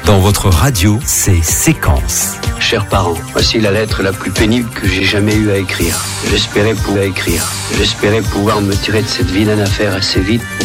Dans votre radio, c'est Séquence. Chers parents, voici la lettre la plus pénible que j'ai jamais eu à écrire. J'espérais pouvoir me tirer de cette vilaine affaire assez vite